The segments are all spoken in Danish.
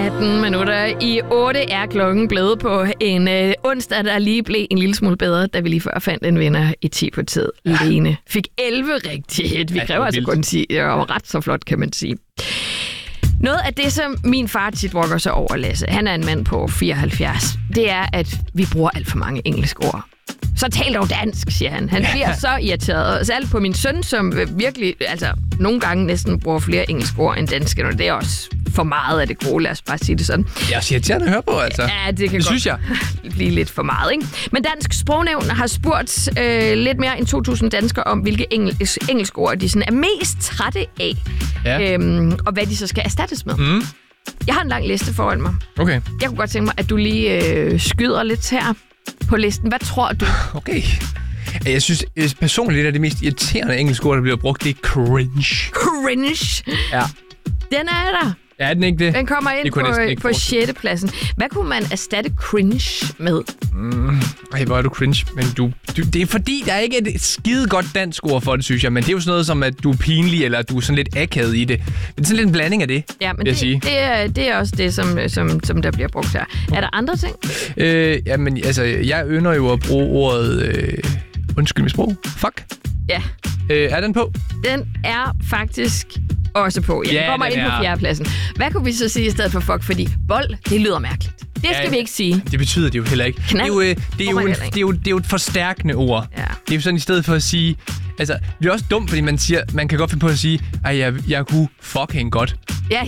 18 minutter i 8 er klokken blevet på en onsdag, der lige blev en lille smule bedre, da vi lige før fandt en vinder i 10 på tid. Lene fik 11 rigtigt. Vi kræver altså kun 10. Det var ret så flot, kan man sige. Noget af det, som min far tit brokker sig over, Lasse, han er en mand på 74, det er, at vi bruger alt for mange engelske ord. Så tal dog dansk, siger han. Han bliver så irriteret. Og særligt på min søn, som virkelig, altså nogle gange næsten bruger flere engelske ord end danske. Og det er også for meget af det gode, lad os bare sige det sådan. Jeg er irriterende at høre på, altså. Ja, det kan det synes jeg. blive lidt for meget, ikke? Men Dansk Sprognævn har spurgt lidt mere end 2.000 danskere om, hvilke engelske ord de sådan er mest trætte af. Ja. Og hvad de så skal erstattes med. Mm. Jeg har en lang liste foran mig. Okay. Jeg kunne godt tænke mig, at du lige skyder lidt her på listen. Hvad tror du? Okay. Jeg synes personligt, at det mest irriterende engelske ord, der bliver brugt, det er cringe. Cringe? Ja. Den er der. Ja, er den ikke det? Den kommer ind på 6. pladsen. Hvad kunne man erstatte cringe med? Ej, hvor er du cringe. Men det er fordi, der er ikke et skide godt dansk ord for det, synes jeg. Men det er jo sådan noget som, at du er pinlig, eller du er sådan lidt akavet i det. Det er sådan lidt en blanding af det, ja, men det er også det, som der bliver brugt her. Er der andre ting? Jamen, altså, jeg ynder jo at bruge ordet... undskyld mit sprog. Fuck. Ja. Er den på? Den er faktisk også på. Ja, den kommer ind på 4. pladsen. Hvad kunne vi så sige i stedet for fuck? Fordi bold, det lyder mærkeligt. Det skal vi ikke sige. Det betyder det jo heller ikke. Det er jo et forstærkende ord. Ja. Det er jo sådan i stedet for at sige... Altså, det er også dumt, fordi man kan godt finde på at sige, at jeg kunne fucking godt. Ja.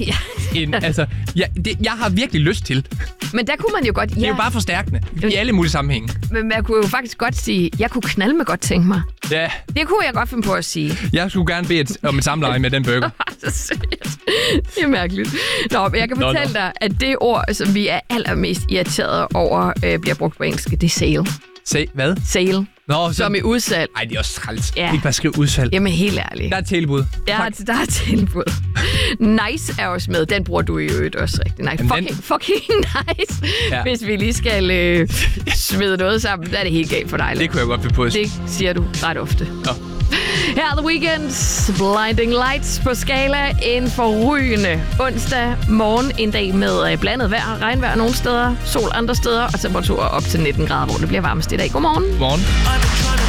Jeg har virkelig lyst til. Men der kunne man jo godt... Ja. Det er jo bare forstærkende i alle mulige sammenhænge. Men man kunne jo faktisk godt sige, jeg kunne knalde med godt tænke mig. Ja. Det kunne jeg godt finde på at sige. Jeg skulle gerne bede om et samleje med den burger. Det er mærkeligt. Nå, men jeg kan fortælle dig, at det ord, som vi er allermest irriterede over, bliver brugt på engelsk, det er sale. Hvad? Sale. Nå, som i udsalg. Ej, det er også træls. Ja. Ikke bare skrive udsalg. Jamen, helt ærligt. Der er tilbud. Ja, der er tilbud. Nice er også med. Den bruger du i øvrigt også rigtig nice. Fucking nice. Ja. Hvis vi lige skal smide noget sammen, så er det helt galt for dig. Det kunne jeg godt finde på. Det siger du ret ofte. Ja. Her er The Weeknd's Blinding Lights på skala. En forrygende onsdag morgen. En dag med blandet vejr, regnvejr nogle steder, sol andre steder, og temperaturer op til 19 grader, hvor det bliver varmest i dag. Godmorgen. Godmorgen.